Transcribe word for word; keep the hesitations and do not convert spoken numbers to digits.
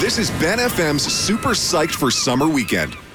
This is Ben F M's Super Psyched for Summer Weekend.